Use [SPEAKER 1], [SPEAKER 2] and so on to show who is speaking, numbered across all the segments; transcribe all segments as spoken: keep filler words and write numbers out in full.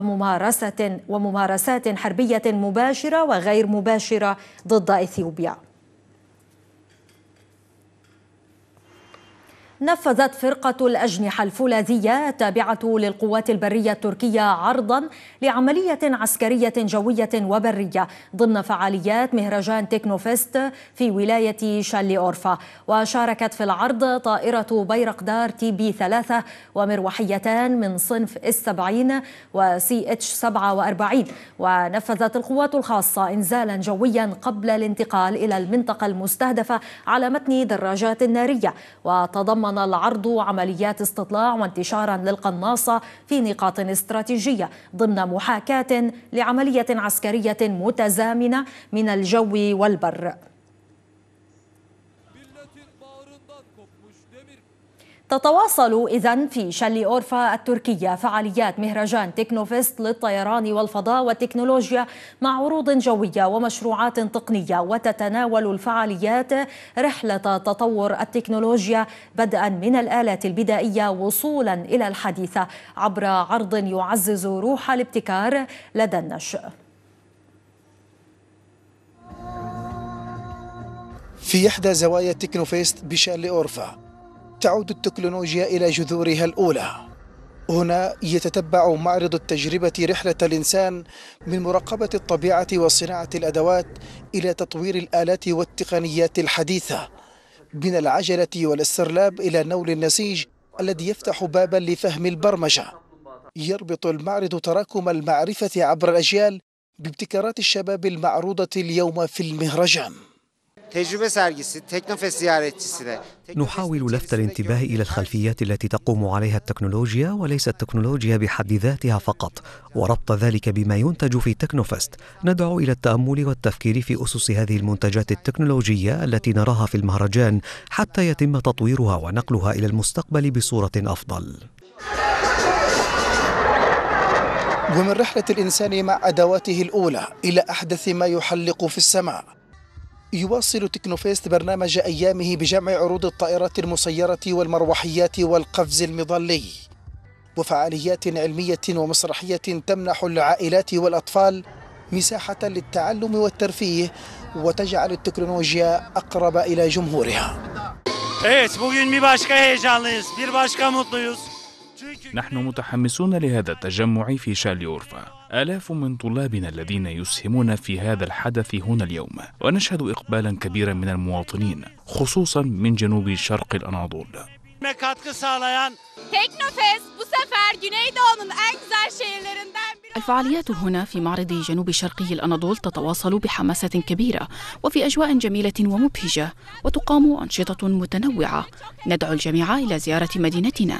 [SPEAKER 1] ممارسة وممارسات حربية مباشرة وغير مباشرة ضد إثيوبيا. نفذت فرقة الأجنحة الفولاذية التابعة للقوات البرية التركية عرضا لعملية عسكرية جوية وبرية ضمن فعاليات مهرجان تكنوفست في ولاية شالي أورفا، وشاركت في العرض طائرة بيرقدار تي بي ثلاثة ومروحيتان من صنف اس سبعين وسي اتش سبعة وأربعين. ونفذت القوات الخاصة إنزالا جويا قبل الانتقال إلى المنطقة المستهدفة على متن دراجات نارية. وتضمن العرض عمليات استطلاع وانتشارا للقناصة في نقاط استراتيجية ضمن محاكاة لعملية عسكرية متزامنة من الجو والبر. تتواصل إذن في شالي أورفا التركية فعاليات مهرجان تكنوفست للطيران والفضاء والتكنولوجيا مع عروض جوية ومشروعات تقنية، وتتناول الفعاليات رحلة تطور التكنولوجيا بدءا من الآلات البدائية وصولا إلى الحديثة عبر عرض يعزز روح الابتكار لدى النشء.
[SPEAKER 2] في إحدى زوايا تكنوفست بشالي أورفا تعود التكنولوجيا إلى جذورها الأولى. هنا يتتبع معرض التجربة رحلة الإنسان من مراقبة الطبيعة وصناعة الأدوات إلى تطوير الآلات والتقنيات الحديثة، من العجلة والاسترلاب إلى نول النسيج الذي يفتح بابا لفهم البرمجة. يربط المعرض تراكم المعرفة عبر الأجيال بابتكارات الشباب المعروضة اليوم في المهرجان.
[SPEAKER 3] نحاول لفت الانتباه إلى الخلفيات التي تقوم عليها التكنولوجيا وليس التكنولوجيا بحد ذاتها فقط، وربط ذلك بما ينتج في تكنوفست. ندعو إلى التأمل والتفكير في أسس هذه المنتجات التكنولوجية التي نراها في المهرجان حتى يتم تطويرها ونقلها إلى المستقبل بصورة أفضل.
[SPEAKER 2] ومن رحلة الإنسان مع أدواته الأولى إلى أحدث ما يحلق في السماء، يواصل تكنوفست برنامج أيامه بجمع عروض الطائرات المسيرة والمروحيات والقفز المظلي، وفعاليات علمية ومسرحية تمنح العائلات والأطفال مساحة للتعلم والترفيه وتجعل التكنولوجيا أقرب إلى جمهورها.
[SPEAKER 4] نحن متحمسون لهذا التجمع في شالي أورفا. آلاف من طلابنا الذين يسهمون في هذا الحدث هنا اليوم، ونشهد إقبالا كبيرا من المواطنين خصوصا من جنوب شرق الأناضول.
[SPEAKER 5] الفعاليات هنا في معرض جنوب شرقي الأناضول تتواصل بحماسة كبيرة وفي أجواء جميلة ومبهجة، وتقام أنشطة متنوعة. ندعو الجميع إلى زيارة مدينتنا.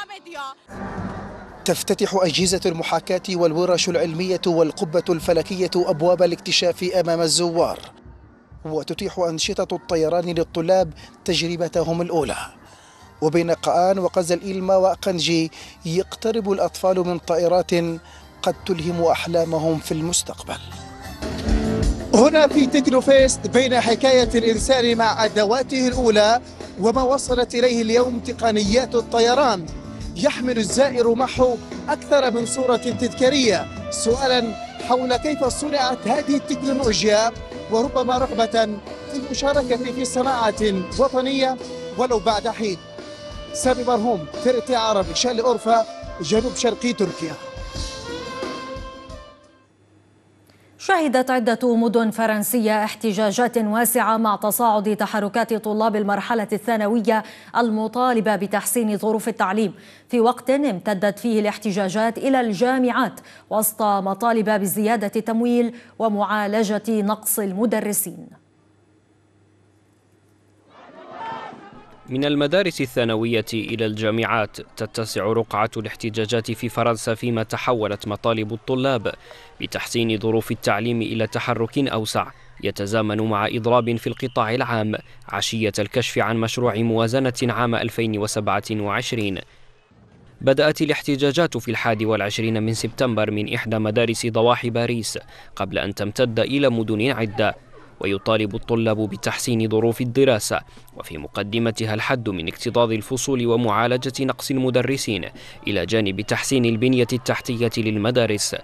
[SPEAKER 2] تفتتح أجهزة المحاكاة والورش العلمية والقبة الفلكية أبواب الاكتشاف أمام الزوار، وتتيح أنشطة الطيران للطلاب تجربتهم الأولى. وبين قآن وقزل إلما وأقنجي يقترب الأطفال من طائرات قد تلهم أحلامهم في المستقبل. هنا في تكنوفست بين حكاية الإنسان مع أدواته الأولى وما وصلت إليه اليوم تقنيات الطيران، يحمل الزائر معه أكثر من صورة تذكارية سؤالا حول كيف صنعت هذه التكنولوجيا، وربما رغبة في المشاركة في صناعة وطنية ولو بعد حين. سامي مرهوم، ترتي عربي، شالي أورفا، جنوب شرقي تركيا.
[SPEAKER 1] شهدت عدة مدن فرنسية احتجاجات واسعة مع تصاعد تحركات طلاب المرحلة الثانوية المطالبة بتحسين ظروف التعليم، في وقت امتدت فيه الاحتجاجات إلى الجامعات وسط مطالب بزيادة التمويل ومعالجة نقص المدرسين.
[SPEAKER 6] من المدارس الثانوية إلى الجامعات تتسع رقعة الاحتجاجات في فرنسا، فيما تحولت مطالب الطلاب بتحسين ظروف التعليم إلى تحرك أوسع يتزامن مع إضراب في القطاع العام عشية الكشف عن مشروع موازنة عام ألفين وسبعة وعشرين. بدأت الاحتجاجات في الحادي والعشرين من سبتمبر من إحدى مدارس ضواحي باريس قبل أن تمتد إلى مدن عدة، ويطالب الطلاب بتحسين ظروف الدراسة، وفي مقدمتها الحد من اكتظاظ الفصول ومعالجة نقص المدرسين، إلى جانب تحسين البنية التحتية للمدارس.